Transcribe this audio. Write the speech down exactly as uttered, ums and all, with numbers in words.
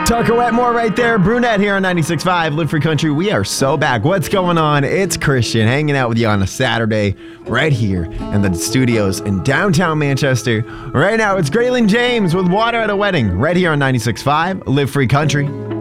Tucker Wetmore right there. Brunette here on ninety-six point five, Live Free Country. We are so back. What's going on? It's Christian hanging out with you on a Saturday right here in the studios in downtown Manchester. Right now, it's Graylin James with Water at a Wedding right here on ninety-six point five, Live Free Country.